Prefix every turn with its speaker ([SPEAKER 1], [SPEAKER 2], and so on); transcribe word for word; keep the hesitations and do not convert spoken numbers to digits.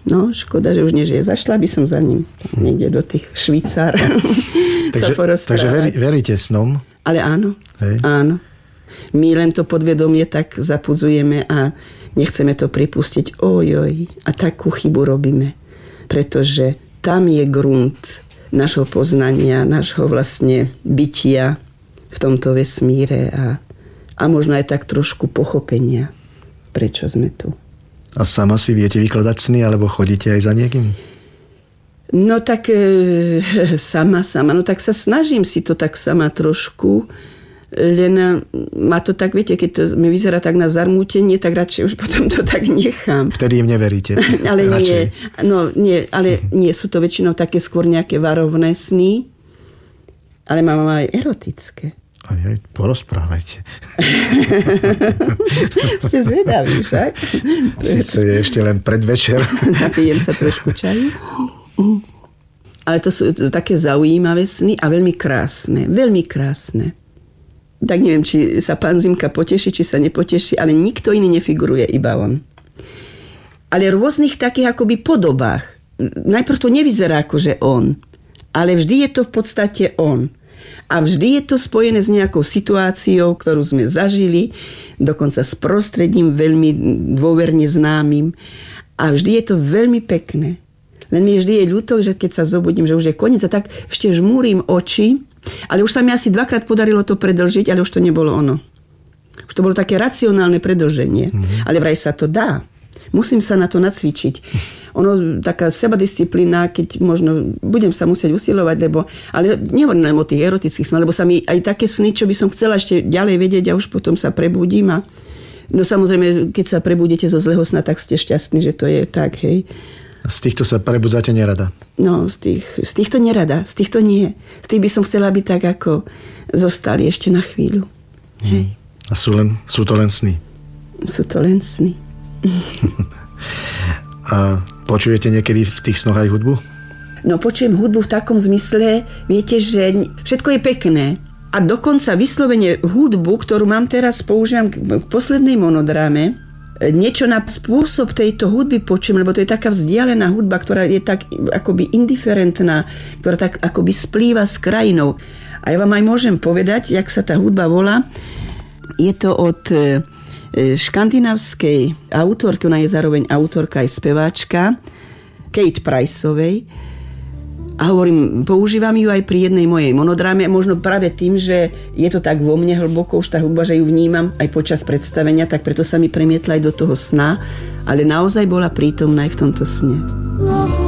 [SPEAKER 1] No, škoda, že už nežije. Zašla by som za ním niekde do tých Švýcar.
[SPEAKER 2] Takže, takže verí, veríte snom?
[SPEAKER 1] Ale áno,
[SPEAKER 2] Hej.
[SPEAKER 1] áno. My len to podvedomie tak zapudzujeme a nechceme to pripustiť. Ojoj, a takú chybu robíme. Pretože tam je grunt našho poznania, našho vlastne bytia v tomto vesmíre a, a možno aj tak trošku pochopenia, prečo sme tu.
[SPEAKER 2] A sama si viete vykladať sny, alebo chodíte aj za niekým?
[SPEAKER 1] No tak e, sama, sama. No tak sa snažím si to tak sama trošku. Len ma to tak, viete, keď to mi vyzerá tak na zarmútenie, tak radšej už potom to tak nechám.
[SPEAKER 2] Vtedy im neveríte.
[SPEAKER 1] Ale nie, no nie, ale nie sú to väčšinou také skôr nejaké varovné sny. Ale mám aj erotické.
[SPEAKER 2] Aj, aj, porozprávajte.
[SPEAKER 1] Ste zvedaví, však?
[SPEAKER 2] Sice je ešte len predvečer.
[SPEAKER 1] Napijem sa trošku čaju. Ale to sú také zaujímavé sny a veľmi krásne. Veľmi krásne. Tak neviem, či sa pán Zimka poteší, či sa nepoteší, ale nikto iný nefiguruje, iba on. Ale v rôznych takých akoby podobách. Najprv to nevyzerá ako, že on. Ale vždy je to v podstate on. A vždy je to spojené s nejakou situáciou, ktorú sme zažili, dokonca s prostredím veľmi dôverne známym. A vždy je to veľmi pekné. Len mi vždy je ľúto, že keď sa zobudím, že už je koniec a tak ešte žmúrim oči, ale už sa mi asi dvakrát podarilo to predĺžiť, ale už to nebolo ono. Už to bolo také racionálne predĺženie. Mm-hmm. Ale vraj sa to dá. Musím sa na to nacvičiť. Ono, taká sebadisciplína, keď možno budem sa musieť usilovať, lebo, ale nehovorím len o tých erotických snoch, lebo sa mi aj také sny, čo by som chcela ešte ďalej vedieť a už potom sa prebudím a no samozrejme, keď sa prebudíte zo zlého sna, tak ste šťastní, že to je tak, hej.
[SPEAKER 2] Z týchto sa prebudzate nerada?
[SPEAKER 1] No, z, tých, z týchto nerada, z týchto nie. Z tých by som chcela byť tak, ako zostali ešte na chvíľu. Hej.
[SPEAKER 2] A sú, len, sú to len sny?
[SPEAKER 1] Sú to len sny.
[SPEAKER 2] A počujete niekedy v tých snoch aj hudbu?
[SPEAKER 1] No, počujem hudbu v takom zmysle, viete, že všetko je pekné. A dokonca vyslovene hudbu, ktorú mám teraz, používam k poslednej monodráme, niečo na spôsob tejto hudby počujem, lebo to je taká vzdialená hudba, ktorá je tak akoby indiferentná, ktorá tak akoby splýva s krajinou. A ja vám aj môžem povedať, jak sa tá hudba volá. Je to od škandinávskej autorky, ona je zároveň autorka aj speváčka, Kate Priceovej. A hovorím, používam ju aj pri jednej mojej monodráme, možno práve tým, že je to tak vo mne hlboko už tá hudba, že ju vnímam aj počas predstavenia, tak preto sa mi premietla aj do toho sna, ale naozaj bola prítomná aj v tomto sne.